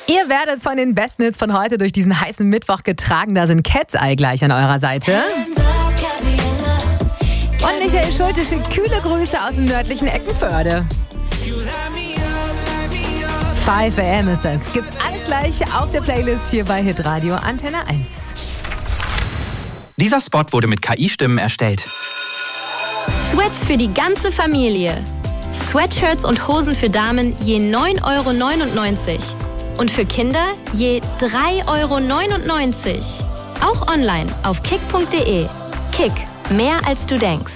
Ihr werdet von den besten Hits von heute durch diesen heißen Mittwoch getragen. Da sind Cat's Eye gleich an eurer Seite. Und Michael Schulte schickt kühle Grüße aus dem nördlichen Eckenförde. 5 AM ist das. Gibt's alles gleich auf der Playlist hier bei Hitradio Antenne 1. Dieser Spot wurde mit KI-Stimmen erstellt. Sweats für die ganze Familie. Sweatshirts und Hosen für Damen je 9,99 € und für Kinder je 3,99 €. Auch online auf kick.de. Kick, mehr als du denkst.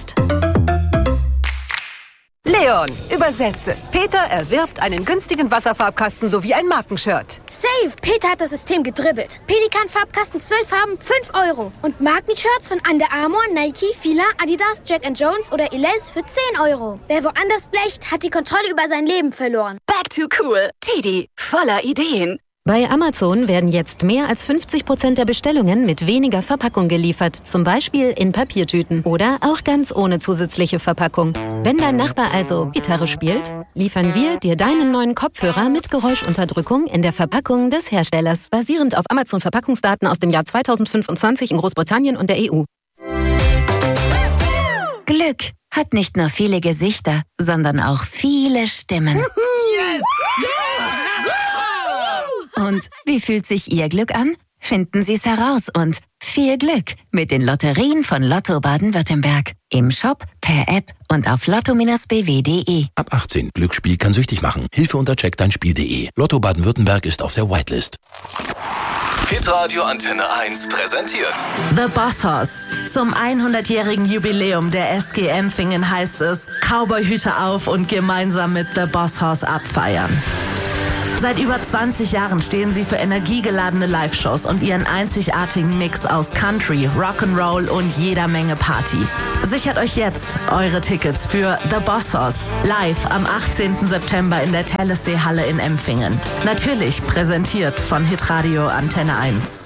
Leon, übersetze. Peter erwirbt einen günstigen Wasserfarbkasten sowie ein Markenshirt. Safe! Peter hat das System gedribbelt. Pelikan-Farbkasten 12 Farben, 5 €. Und Markenshirts von Under Armour, Nike, Fila, Adidas, Jack & Jones oder Elize für 10 €. Wer woanders blecht, hat die Kontrolle über sein Leben verloren. Back to cool. Teddy, voller Ideen. Bei Amazon werden jetzt mehr als 50% der Bestellungen mit weniger Verpackung geliefert. Zum Beispiel in Papiertüten oder auch ganz ohne zusätzliche Verpackung. Wenn dein Nachbar also Gitarre spielt, liefern wir dir deinen neuen Kopfhörer mit Geräuschunterdrückung in der Verpackung des Herstellers. Basierend auf Amazon-Verpackungsdaten aus dem Jahr 2025 in Großbritannien und der EU. Glück hat nicht nur viele Gesichter, sondern auch viele Stimmen. Yes! Und wie fühlt sich Ihr Glück an? Finden Sie es heraus und viel Glück mit den Lotterien von Lotto Baden-Württemberg. Im Shop, per App und auf lotto-bw.de. Ab 18. Glücksspiel kann süchtig machen. Hilfe unter checkdeinspiel.de. Lotto Baden-Württemberg ist auf der Whitelist. Hitradio Antenne 1 präsentiert The Bossos. Zum 100-jährigen Jubiläum der SG Empfingen heißt es, Cowboyhüte auf und gemeinsam mit The Bossos abfeiern. Seit über 20 Jahren stehen sie für energiegeladene Live-Shows und ihren einzigartigen Mix aus Country, Rock'n'Roll und jeder Menge Party. Sichert euch jetzt eure Tickets für The Bossos live am 18. September in der Telesee-Halle in Empfingen. Natürlich präsentiert von Hitradio Antenne 1.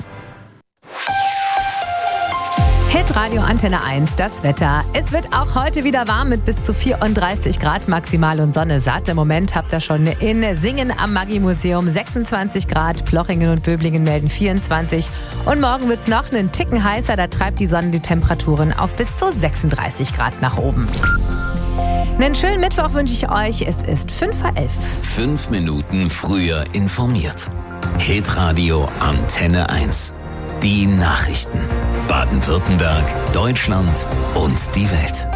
Hitradio Antenne 1, das Wetter. Es wird auch heute wieder warm mit bis zu 34 Grad maximal und Sonne satt. Im Moment habt ihr schon in Singen am Maggi-Museum 26 Grad, Plochingen und Böblingen melden 24. Und morgen wird es noch einen Ticken heißer, da treibt die Sonne die Temperaturen auf bis zu 36 Grad nach oben. Einen schönen Mittwoch wünsche ich euch. Es ist 5:11. 5 Minuten früher informiert. Hitradio Antenne 1. Die Nachrichten. Baden-Württemberg, Deutschland und die Welt.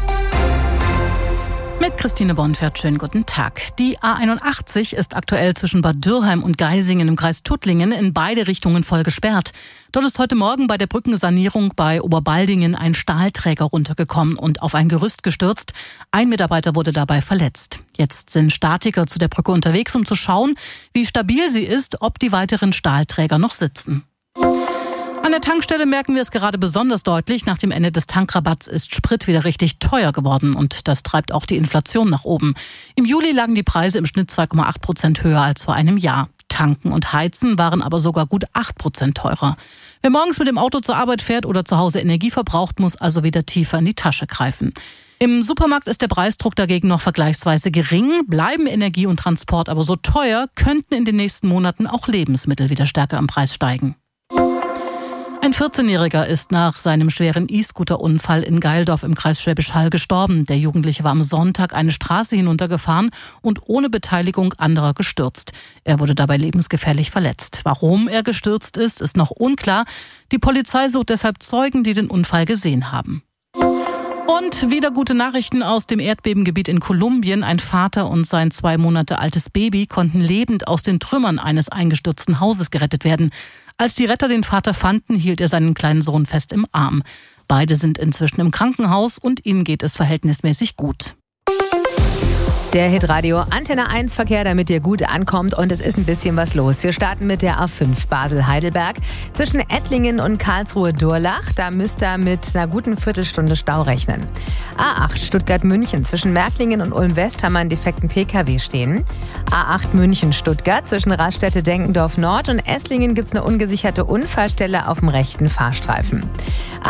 Mit Christine Bonfert, schönen guten Tag. Die A81 ist aktuell zwischen Bad Dürrheim und Geisingen im Kreis Tuttlingen in beide Richtungen voll gesperrt. Dort ist heute Morgen bei der Brückensanierung bei Oberbaldingen ein Stahlträger runtergekommen und auf ein Gerüst gestürzt. Ein Mitarbeiter wurde dabei verletzt. Jetzt sind Statiker zu der Brücke unterwegs, um zu schauen, wie stabil sie ist, ob die weiteren Stahlträger noch sitzen. An der Tankstelle merken wir es gerade besonders deutlich. Nach dem Ende des Tankrabatts ist Sprit wieder richtig teuer geworden und das treibt auch die Inflation nach oben. Im Juli lagen die Preise im Schnitt 2,8% höher als vor einem Jahr. Tanken und Heizen waren aber sogar gut 8% teurer. Wer morgens mit dem Auto zur Arbeit fährt oder zu Hause Energie verbraucht, muss also wieder tiefer in die Tasche greifen. Im Supermarkt ist der Preisdruck dagegen noch vergleichsweise gering. Bleiben Energie und Transport aber so teuer, könnten in den nächsten Monaten auch Lebensmittel wieder stärker im Preis steigen. Ein 14-Jähriger ist nach seinem schweren E-Scooter-Unfall in Geildorf im Kreis Schwäbisch Hall gestorben. Der Jugendliche war am Sonntag eine Straße hinuntergefahren und ohne Beteiligung anderer gestürzt. Er wurde dabei lebensgefährlich verletzt. Warum er gestürzt ist, ist noch unklar. Die Polizei sucht deshalb Zeugen, die den Unfall gesehen haben. Und wieder gute Nachrichten aus dem Erdbebengebiet in Kolumbien. Ein Vater und sein 2 Monate altes Baby konnten lebend aus den Trümmern eines eingestürzten Hauses gerettet werden. Als die Retter den Vater fanden, hielt er seinen kleinen Sohn fest im Arm. Beide sind inzwischen im Krankenhaus und ihnen geht es verhältnismäßig gut. Der Hitradio Antenne 1 Verkehr, damit ihr gut ankommt und es ist ein bisschen was los. Wir starten mit der A5 Basel-Heidelberg zwischen Ettlingen und Karlsruhe-Durlach. Da müsst ihr mit einer guten Viertelstunde Stau rechnen. A8 Stuttgart-München zwischen Märklingen und Ulm-West haben wir einen defekten PKW stehen. A8 München-Stuttgart zwischen Raststätte-Denkendorf-Nord und Esslingen gibt es eine ungesicherte Unfallstelle auf dem rechten Fahrstreifen.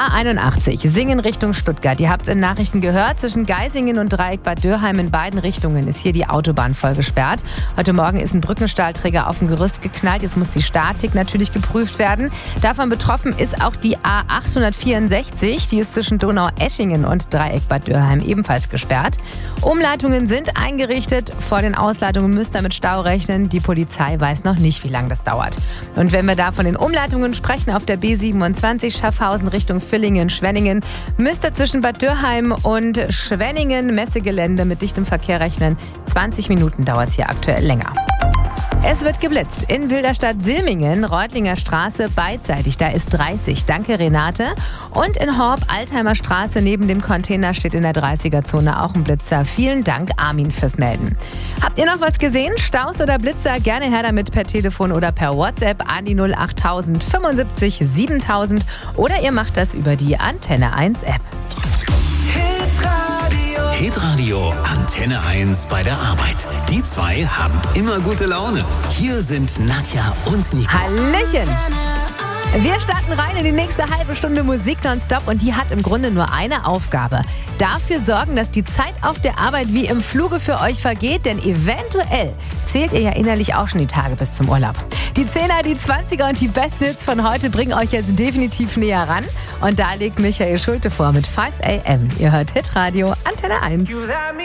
A81 Singen Richtung Stuttgart. Ihr habt es in Nachrichten gehört, zwischen Geisingen und Dreieck Bad Dürrheim in beiden Richtungen Umleitungen ist hier die Autobahn voll gesperrt. Heute Morgen ist ein Brückenstahlträger auf dem Gerüst geknallt. Jetzt muss die Statik natürlich geprüft werden. Davon betroffen ist auch die A864. Die ist zwischen Donaueschingen und Dreieck Bad Dürheim ebenfalls gesperrt. Umleitungen sind eingerichtet. Vor den Ausleitungen müsst ihr mit Stau rechnen. Die Polizei weiß noch nicht, wie lange das dauert. Und wenn wir da von den Umleitungen sprechen, auf der B27 Schaffhausen Richtung Villingen-Schwenningen, müsst ihr zwischen Bad Dürheim und Schwenningen Messegelände mit dichtem Verkehr rechnen. 20 Minuten dauert es hier aktuell länger. Es wird geblitzt in Wilderstadt-Silmingen, Reutlinger Straße beidseitig. Da ist 30. Danke, Renate. Und in Horb, Altheimer Straße, neben dem Container steht in der 30er-Zone auch ein Blitzer. Vielen Dank, Armin, fürs Melden. Habt ihr noch was gesehen? Staus oder Blitzer? Gerne her damit per Telefon oder per WhatsApp an die 08000 75 7000 oder ihr macht das über die Antenne 1 App. Hitradio Antenne 1 bei der Arbeit. Die zwei haben immer gute Laune. Hier sind Nadja und Nico. Hallöchen! Wir starten rein in die nächste halbe Stunde Musik nonstop und die hat im Grunde nur eine Aufgabe. Dafür sorgen, dass die Zeit auf der Arbeit wie im Fluge für euch vergeht, denn eventuell zählt ihr ja innerlich auch schon die Tage bis zum Urlaub. Die 10er, die 20er und die besten Hits von heute bringen euch jetzt definitiv näher ran. Und da legt Michael Schulte vor mit 5 AM. Ihr hört Hitradio Antenne 1.